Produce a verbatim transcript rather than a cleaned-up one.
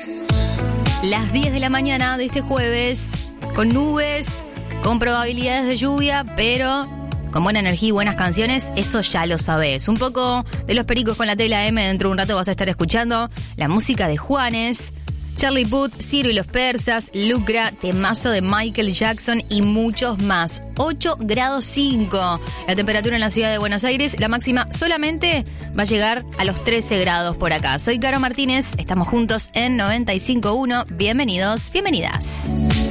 Las diez de la mañana de este jueves, con nubes, con probabilidades de lluvia, pero con buena energía y buenas canciones, eso ya lo sabés. Un poco de Los Pericos con la Tela M, dentro de un rato vas a estar escuchando la música de Juanes, Charlie Puth, Ciro y los Persas, Lucra, temazo de Michael Jackson y muchos más. ocho grados cinco la temperatura en la ciudad de Buenos Aires. La máxima solamente va a llegar a los trece grados por acá. Soy Caro Martínez, estamos juntos en noventa y cinco punto uno. Bienvenidos, bienvenidas.